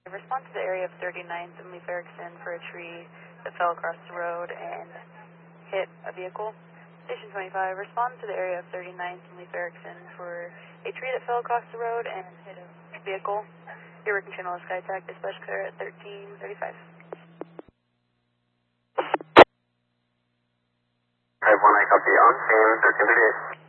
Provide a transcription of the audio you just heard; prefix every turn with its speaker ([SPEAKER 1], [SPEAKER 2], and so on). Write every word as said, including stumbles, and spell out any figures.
[SPEAKER 1] Respond to the area of thirty-ninth and Leaf Erickson for a tree that fell across the road and hit a vehicle. Station twenty-five, respond to the area of thirty-ninth and Leaf Erickson for a tree that fell across the road and hit a vehicle. Your working channel is SkyTac, dispatch clear at thirteen thirty-five.
[SPEAKER 2] five one, I copy on scene, thirteen thirty-eight.